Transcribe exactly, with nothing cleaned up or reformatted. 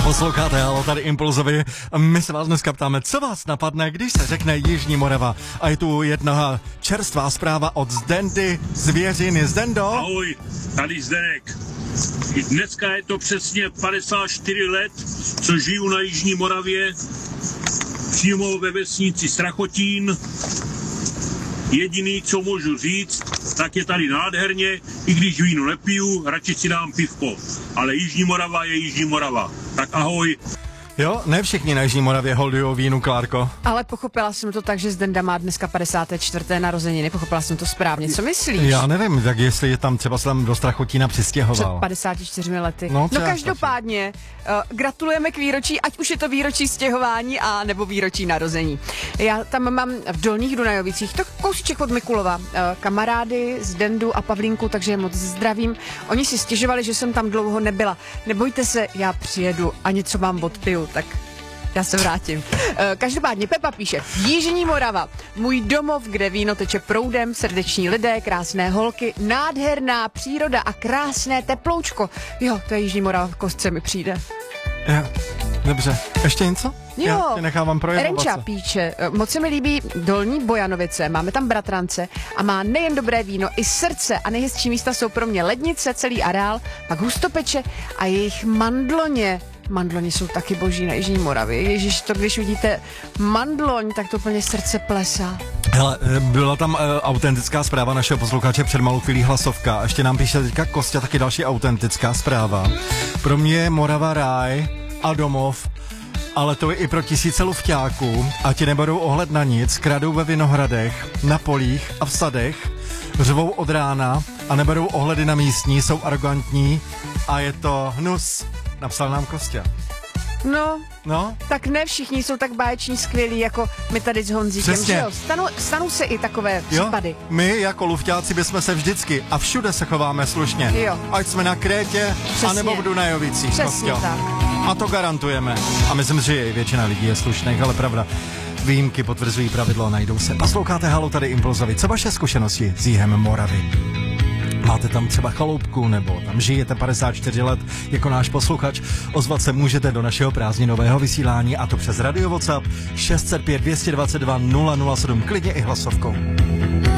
Posloucháte, ale tady Impulzovi. My se vás dneska ptáme, co vás napadne, když se řekne Jižní Morava. A je tu jedna čerstvá zpráva od Zdendy z Věřiny. Zdendo? Ahoj, tady Zdenek. Dneska je to přesně padesát čtyři let, co žiju na Jižní Moravě, přímo ve vesnici Strachotín. Jediný, co můžu říct, tak je tady nádherně, i když víno nepiju, radši si dám pivko. Ale Jižní Morava je Jižní Morava. Tak ahoj. Jo, ne všichni na Jižní Moravě holdujou vínu, Klárko. Ale pochopila jsem to tak, že Zdenda má dneska padesáté čtvrté narozeniny. Pochopila jsem to správně. Co myslíš? Já nevím, tak jestli je tam třeba se tam do Strachotína přistěhoval. Před padesáti čtyřmi lety. No, no každopádně, uh, gratulujeme k výročí, ať už je to výročí stěhování a nebo výročí narození. Já tam mám v Dolních Dunajovicích, to kousíček od Mikulova, uh, kamarády z Dendu a Pavlínku, takže je moc zdravím. Oni si stěžovali, že jsem tam dlouho nebyla. Nebojte se, já přijedu a něco vám odpiju. Tak já se vrátím. Každopádně Pepa píše: Jižní Morava, můj domov, kde víno teče proudem, srdeční lidé, krásné holky, nádherná příroda a krásné teploučko. Jo, to je Jižní Morava, v kostce mi přijde. Jo, dobře. Ještě něco? Jo, já tě nechávám projevovat. Renča píše: moc se mi líbí Dolní Bojanovice, máme tam bratrance a má nejen dobré víno, i srdce a nejhezčí místa jsou pro mě Lednice, celý areál, pak Hustopeče a jejich mandloně. Mandloni jsou taky boží na Jižní Moravě. Ježíš, to když vidíte mandloň, tak to plně srdce plesá. Hele, byla tam uh, autentická zpráva našeho posluchače před malou chvílí hlasovka. Ještě nám píše teďka Kostя taky další autentická zpráva. Pro mě je Morava ráj a domov, ale to je i pro tisíce lufťáků a ti neberou ohled na nic, kradou ve vinohradech, na polích a v sadech, řvou od rána a neberou ohledy na místní, jsou arrogantní a je to hnus. Napsal nám Kostя. No, no, tak ne všichni jsou tak báječní skvělí, jako my tady s Honzíkem, že jo? Stanou, stanou se i takové případy. Jo, my jako lufťáci bychom se vždycky a všude se chováme slušně. Jo. Ať jsme na Krétě, přesně, anebo v Dunajovicích. Přesně Kostě. Tak. A to garantujeme. A myslím, že většina lidí je slušných, ale pravda, výjimky potvrzují pravidlo, najdou se. Posloucháte Halu, tady Impulzovi. Co vaše zkušenosti s jihem Moravy? Máte tam třeba chaloupku, nebo tam žijete padesát čtyři let jako náš posluchač? Ozvat se můžete do našeho prázdninového vysílání, a to přes Radio WhatsApp šest set pět dvě dvacet dva nula nula sedm, klidně i hlasovkou.